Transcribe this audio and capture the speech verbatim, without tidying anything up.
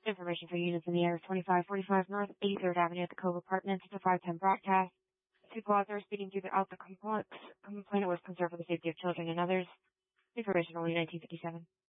Information for units in the area of twenty-five forty-five North eighty-third Avenue at the Cove Apartments. It's a five ten broadcast. People out there speeding through the out the complex. Complainant was concerned for the safety of children and others. Information only nineteen fifty-seven.